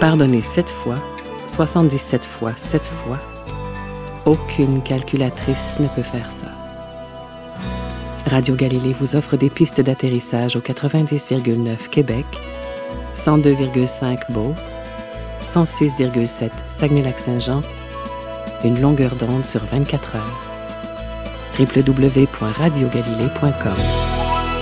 Pardonner 7 fois, 77 fois 7 fois, aucune calculatrice ne peut faire ça. Radio Galilée vous offre des pistes d'atterrissage au 90,9 Québec, 102,5 Beauce, 106,7 Saguenay-Lac-Saint-Jean, une longueur d'onde sur 24 heures. www.radiogalilée.com